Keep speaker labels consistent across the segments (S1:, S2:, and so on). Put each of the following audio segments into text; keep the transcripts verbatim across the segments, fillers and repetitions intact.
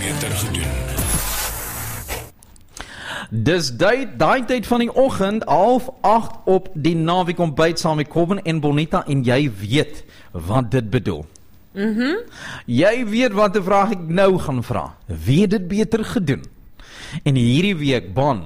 S1: beter gedoen.
S2: Dis die, die tyd van die oggend, half agt op die naweek ontbyt saam met Kobben en Bonita, en jy weet wat dit bedoel.
S3: Mhm.
S2: Jy weet wat 'n vraag ek nou gaan vra. Wie het dit beter gedoen? En hierdie week, Bon,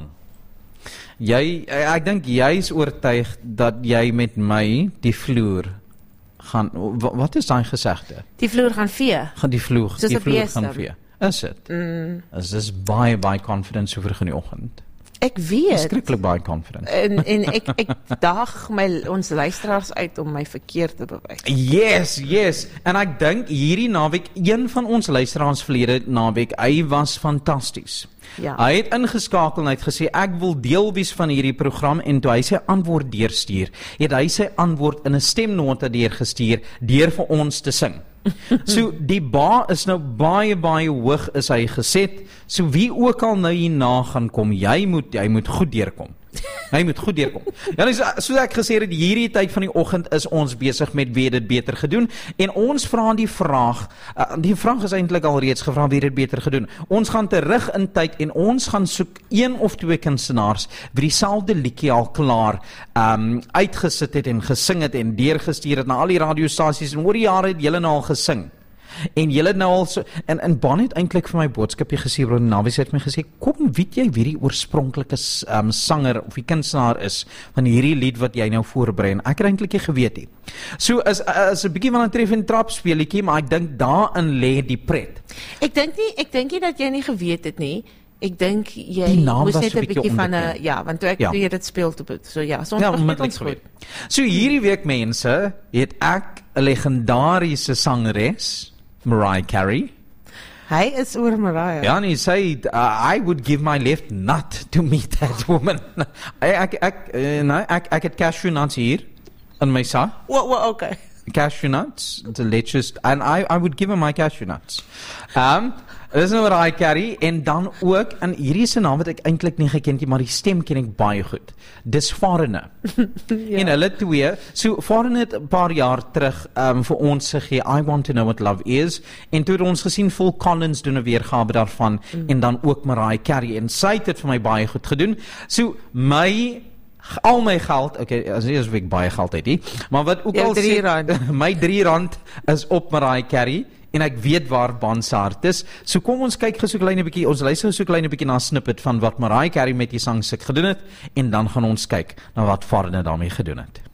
S2: jy, ek dink jy is oortuig dat jy met my die vloer gaan, wat is daai gesegde?
S3: Die vloer gaan vee.
S2: Gaan die vloer,
S3: Soos
S2: die
S3: op
S2: vloer
S3: Beestem.
S2: gaan vee. Is dit?
S3: Mm.
S2: Is dis baie, baie confident so vroeg in die oggend.
S3: Ek weet.
S2: Skrikkelik baie confident.
S3: En, en ek, ek daag my, ons luisteraars uit om my verkeerd te bewys.
S2: Yes, yes. En ek dink hierdie naweek, een van ons luisteraars verlede naweek, hy was fantasties.
S3: Ja.
S2: Hy het ingeskakel en hy het gesê, ek wil deel wees van hierdie program, en toe hy sy antwoord deurstuur, het hy sy antwoord in 'n stemnota deurgestuur, deur vir ons te sing. So, die bar is nou baie, baie hoog is hy geset, so wie ook al nou hierna gaan kom, jy moet, jy moet goed deurkom. Hy moet goed deurkom. Ja, dus, soos ek gesê het, hierdie tyd van die oggend is ons besig met wie het dit beter gedoen, en ons vra die vraag, uh, die vraag is eintlik al reeds gevra, wie het dit beter gedoen. Ons gaan terug in tyd, en ons gaan soek een of twee kunstenaars, wie dieselfde liedjie al klaar um, uitgesit het en gesing het, en deurgestuur het na al die radiostasies, en oor die jare het julle nou al gesing. En julle nou al so, en, en Bon het eintlik vir my boodskapie gesê, bro, Navis het my gesê, kom, weet jy wie die oorspronklike um, sanger of die kunstenaar is van hierdie lied wat jy nou voorberei, en ek het eintlik nie geweet nie. So is, is 'n bietjie van 'n tref en trap speletjie, maar ek dink daarin lê die pret.
S3: Ek dink nie, ek dink nie dat jy nie geweet het nie. Ek dink jy
S2: Die naam
S3: moes
S2: was
S3: net
S2: so
S3: 'n
S2: bietjie
S3: bietjie van 'n
S2: onbekend.
S3: ja, want toe ek
S2: Ja.
S3: toe dit speel toe so ja, so ons
S2: Ja,
S3: begin met ons
S2: onmiddellik
S3: goed.
S2: So hierdie week, mense, het ek 'n legendariese sangeres, Mariah Carey.
S3: Hy is oor Mariah.
S2: Ja, en hy sê, uh, I would give my left nut to meet that woman. ek, ek, ek, uh, nee, ek, ek het cashew nuts hier in my sak.
S3: Well, well, okay.
S2: Cashew nuts, delicious, and I, I would give her my cashew nuts. Um, dis nou Mariah Carey, en dan ook, en hierdie is 'n naam wat ek eintlik nie geken het nie, maar die stem ken ek baie goed. Dis Foreigner.
S3: Ja.
S2: En hulle twee, so Foreigner het 'n paar jaar terug um, vir ons gegee, I Want to Know What Love Is, en toe het ons gesien Phil Collins doen 'n weergawe daarvan, mm. en dan ook Mariah Carey, en sy het dit vir my baie goed gedoen. So my al my geld, okay, as nie as ek baie geld het nie, maar wat ook
S3: Ja,
S2: al
S3: drie
S2: sê,
S3: rand.
S2: my drie rand is op Mariah Carey, en ek weet waar Bon se hart is. So kom ons kyk gesoek klein 'n bietjie, ons luister so klein 'n bietjie na 'n snippet van wat Mariah Carey met die sangstuk gedoen het, en dan gaan ons kyk na wat Foreigner daarmee gedoen het.